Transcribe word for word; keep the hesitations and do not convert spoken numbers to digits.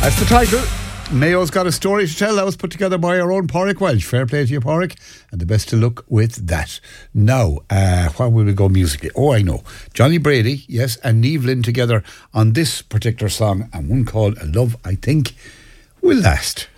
That's the title. Mayo's got a story to tell. That was put together by our own Pádraig Welch. Fair play to you, Pádraig, and the best to look with that. Now, uh, where will we go musically? Oh, I know. Johnny Brady, yes, and Niamh Lynn together on this particular song, and one called A Love I Think Will Last.